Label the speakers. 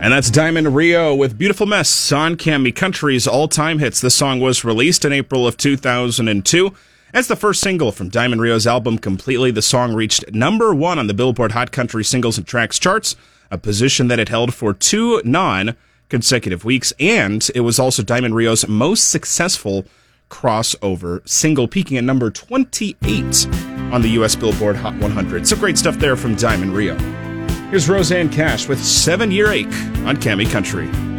Speaker 1: And that's Diamond Rio with Beautiful Mess on Cami Country's all-time hits. This song was released in April of 2002. As the first single from Diamond Rio's album Completely, the song reached number 1 on the Billboard Hot Country Singles and Tracks charts, a position that it held for 2 non-consecutive weeks, and it was also Diamond Rio's most successful crossover single, peaking at number 28 on the U.S. Billboard Hot 100. Some great stuff there from Diamond Rio. Here's Rosanne Cash with 7 Year Ache on Cami Country.